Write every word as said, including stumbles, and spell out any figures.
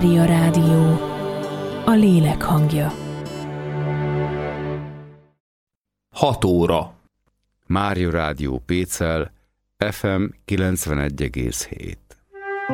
Mária Rádió, a lélek hangja. hat óra. Mária Rádió Pécel, ef em kilencvenegy egész hét.